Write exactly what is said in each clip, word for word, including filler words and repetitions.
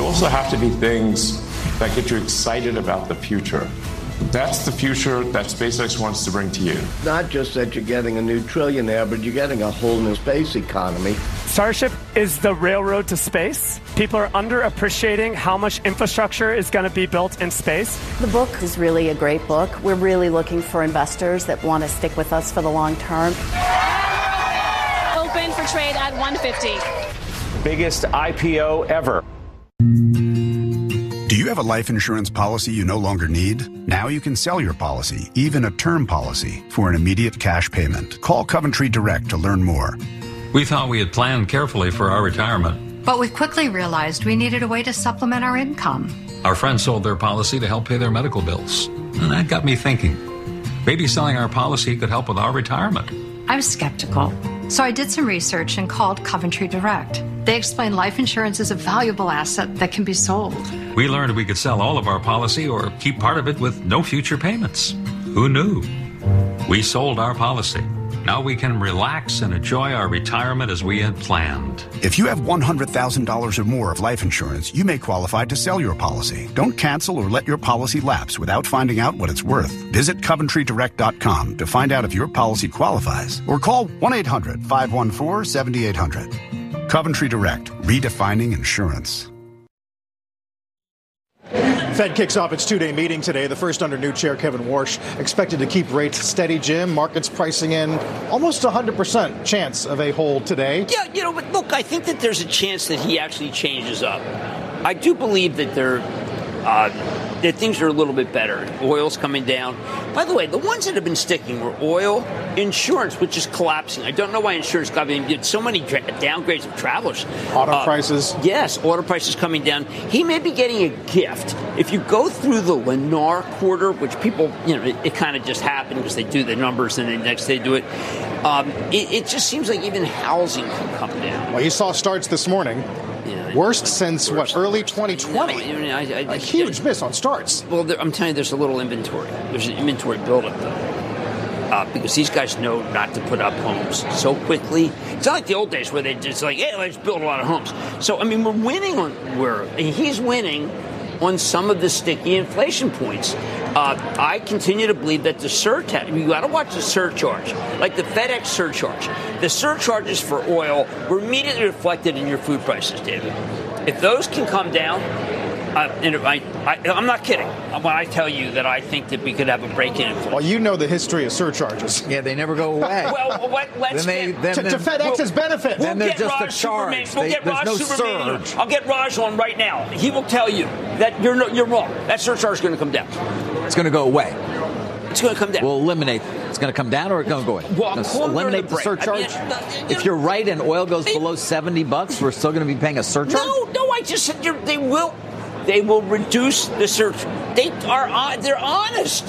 also have to be things that get you excited about the future. That's the future that SpaceX wants to bring to you. Not just that you're getting a new trillionaire, but you're getting a whole new space economy. Starship is the railroad to space. People are underappreciating how much infrastructure is going to be built in space. The book is really a great book. We're really looking for investors that want to stick with us for the long term. Open for trade at one fifty. Biggest I P O ever. Do you have a life insurance policy you no longer need? Now you can sell your policy, even a term policy, for an immediate cash payment. Call Coventry Direct to learn more. We thought we had planned carefully for our retirement. But we quickly realized we needed a way to supplement our income. Our friends sold their policy to help pay their medical bills. And that got me thinking. Maybe selling our policy could help with our retirement. I was skeptical. So I did some research and called Coventry Direct. They explained life insurance is a valuable asset that can be sold. We learned we could sell all of our policy or keep part of it with no future payments. Who knew? We sold our policy. Now we can relax and enjoy our retirement as we had planned. If you have one hundred thousand dollars or more of life insurance, you may qualify to sell your policy. Don't cancel or let your policy lapse without finding out what it's worth. Visit Coventry Direct dot com to find out if your policy qualifies, or call one eight hundred, five one four, seven eight hundred. Coventry Direct, redefining insurance. Fed kicks off its two-day meeting today. The first under new chair Kevin Warsh, expected to keep rates steady. Jim, markets pricing in almost one hundred percent chance of a hold today. Yeah, you know, but look, I think that there's a chance that he actually changes up. I do believe that there, uh, that things are a little bit better. Oil's coming down. By the way, the ones that have been sticking were oil, insurance, which is collapsing. I don't know why insurance got did so many dra- downgrades of travelers. Auto uh, prices. Yes, auto prices coming down. He may be getting a gift. If you go through the Lennar quarter, which people, you know, it, it kind of just happened because they do the numbers and then next they do it. Um, it. It just seems like even housing can come down. Well, you saw starts this morning. Yeah, worst since, worst. what, early twenty twenty? No, I mean, I, I, a I, huge I, miss on starts. Well, there, I'm telling you, there's a little inventory. There's an inventory buildup, though. Uh, because these guys know not to put up homes so quickly. It's not like the old days where they just like, hey, let's build a lot of homes. So, I mean, we're winning on where he's winning on some of the sticky inflation points. Uh, I continue to believe that the surcharge, you got to watch the surcharge, like the FedEx surcharge. The surcharges for oil were immediately reflected in your food prices, David. If those can come down, uh, and I, I, I'm not kidding when I tell you that I think that we could have a break in inflation. Well, you know the history of surcharges. Yeah, they never go away. well, what, let's then they, get... Then, to, then, to FedEx's we'll, benefit. We'll then they're just Raj a charge. Superman. We'll they, get Raj no Superman. surge. I'll get Raj on right now. He will tell you that you're no, you're wrong. That surcharge is going to come down. It's going to go away. It's going to come down. We'll eliminate. It's going to come down or it's going to go away. Well, eliminate the, the surcharge. I mean, you know, if you're right and oil goes they, below seventy bucks, we're still going to be paying a surcharge. No, no. I just said they will. They will reduce the surcharge. They are. They're honest.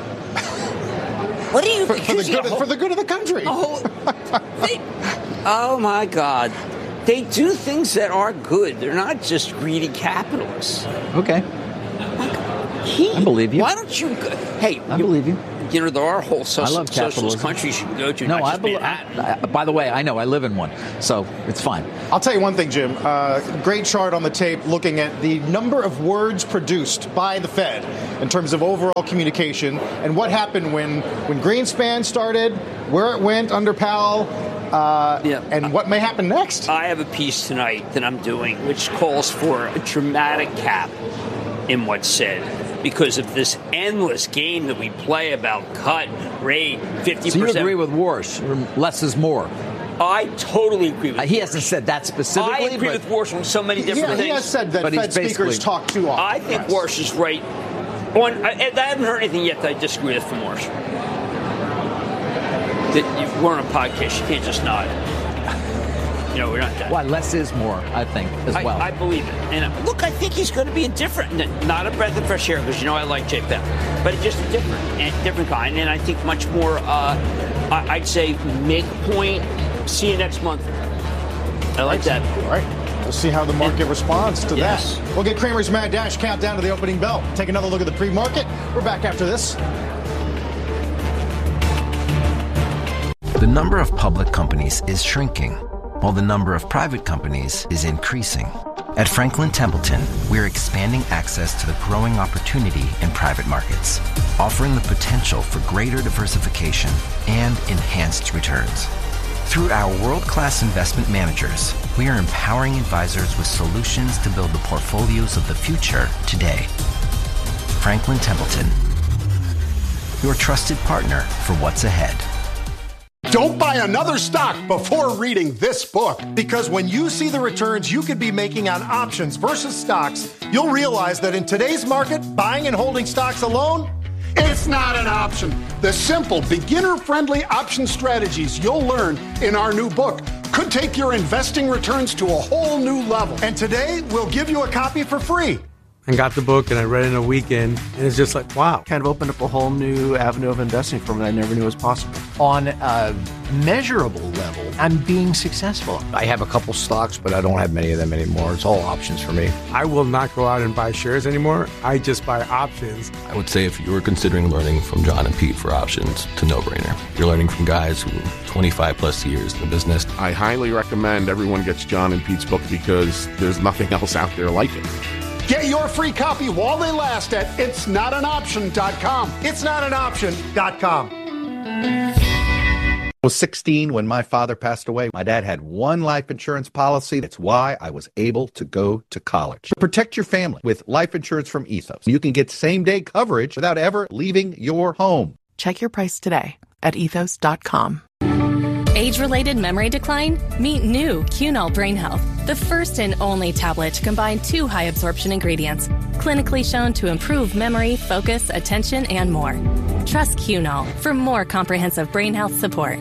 What do you for, think? For the, good of, for the good of the country. Oh, they, oh my God. They do things that are good. They're not just greedy capitalists. Okay. He, I believe you. Why don't you? Go, hey, I you, believe you. You know, there are whole so- I love socialist countries you can go to. No, not I just believe. I, I, by the way, I know I live in one, so it's fine. I'll tell you one thing, Jim. Uh, great chart on the tape looking at the number of words produced by the Fed in terms of overall communication and what happened when when Greenspan started, where it went under Powell. Uh, yeah. And what may happen next? I have a piece tonight that I'm doing which calls for a dramatic cap in what's said because of this endless game that we play about cut, rate, fifty percent. So you agree with Warsh, less is more? I totally agree with uh, He Warsh. hasn't said that specifically. I agree but, with Warsh on so many different yeah, things. He has said that Fed speakers talk too often. I think yes. Warsh is right. On, I, I haven't heard anything yet that I disagree with from Warsh. That we're on a podcast. You can't just nod. You know, we're not done. Well, less is more, I think, as I, well. I believe it. And look, I think he's going to be a different, not a breath of fresh air, because you know I like Jay Powell, but just a different, and different kind. And I think much more, uh, I'd say, make a point. See you next month. I like that. All right. We'll see how the market and, responds to yes. that. We'll get Cramer's Mad Dash countdown to the opening bell. Take another look at the pre-market. We're back after this. The number of public companies is shrinking, while the number of private companies is increasing. At Franklin Templeton, we're expanding access to the growing opportunity in private markets, offering the potential for greater diversification and enhanced returns. Through our world-class investment managers, we are empowering advisors with solutions to build the portfolios of the future today. Franklin Templeton, your trusted partner for what's ahead. Don't buy another stock before reading this book, because when you see the returns you could be making on options versus stocks, you'll realize that in today's market, buying and holding stocks alone, it's not an option. The simple, beginner-friendly option strategies you'll learn in our new book could take your investing returns to a whole new level. And today, we'll give you a copy for free. I got the book and I read it in a weekend, and it's just like, wow. Kind of opened up a whole new avenue of investing for me that I never knew was possible. On a measurable level, I'm being successful. I have a couple stocks, but I don't have many of them anymore. It's all options for me. I will not go out and buy shares anymore. I just buy options. I would say if you were considering learning from John and Pete for options, it's a no-brainer. You're learning from guys who are twenty-five plus years in the business. I highly recommend everyone gets John and Pete's book because there's nothing else out there like it. Get your free copy while they last at it's not an option dot com. it's not an option dot com. I was sixteen when my father passed away. My dad had one life insurance policy. That's why I was able to go to college. Protect your family with life insurance from Ethos. You can get same-day coverage without ever leaving your home. Check your price today at ethos dot com. Age-related memory decline? Meet new Cunol Brain Health, the first and only tablet to combine two high-absorption ingredients, clinically shown to improve memory, focus, attention, and more. Trust Cunol for more comprehensive brain health support.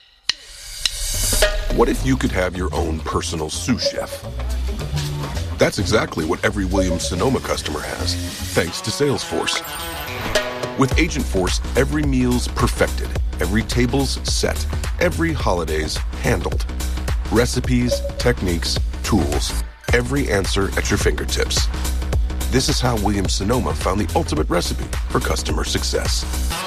What if you could have your own personal sous chef? That's exactly what every Williams-Sonoma customer has, thanks to Salesforce. With Agentforce, every meal's perfected, every table's set, every holiday's handled. Recipes, techniques, tools, every answer at your fingertips. This is how Williams-Sonoma found the ultimate recipe for customer success.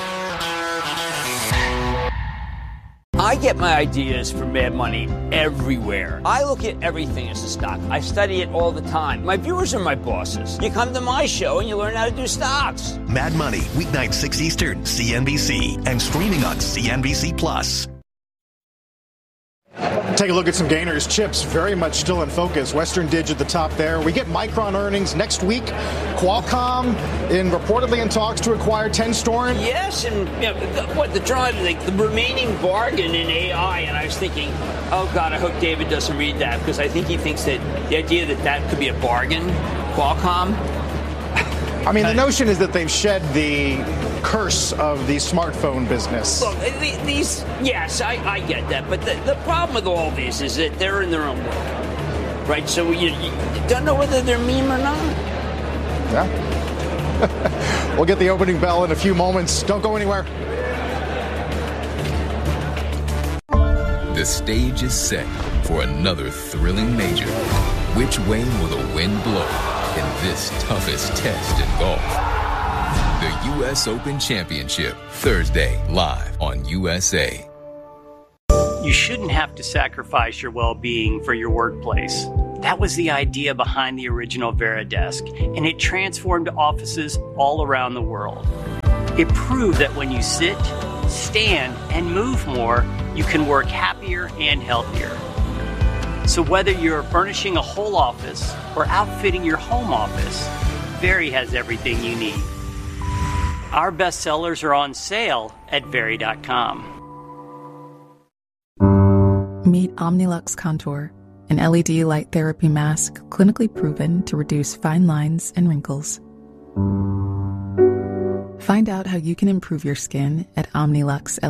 I get my ideas from Mad Money everywhere. I look at everything as a stock. I study it all the time. My viewers are my bosses. You come to my show and you learn how to do stocks. Mad Money, weeknight six Eastern, C N B C, and streaming on C N B C Plus. Take a look at some gainers. Chips very much still in focus. Western Dig at the top there. We get Micron earnings next week. Qualcomm in reportedly in talks to acquire Tenstorrent. Yes, and you know, the, what the drive, the, the remaining bargain in A I. And I was thinking, oh God, I hope David doesn't read that because I think he thinks that the idea that that could be a bargain, Qualcomm. I mean, the notion is that they've shed the curse of the smartphone business. Look, these, yes, I, I get that. But the, the problem with all these is that they're in their own world, right? So you, you don't know whether they're meme or not. Yeah. We'll get the opening bell in a few moments. Don't go anywhere. The stage is set for another thrilling major. Which way will the wind blow in this toughest test in golf? The U S Open Championship, Thursday, live on U S A. You shouldn't have to sacrifice your well-being for your workplace. That was the idea behind the original Veridesk, and it transformed offices all around the world. It proved that when you sit, stand, and move more, you can work happier and healthier. So whether you're furnishing a whole office or outfitting your home office, Very has everything you need. Our best sellers are on sale at Very dot com. Meet Omnilux Contour, an L E D light therapy mask clinically proven to reduce fine lines and wrinkles. Find out how you can improve your skin at Omnilux L E D.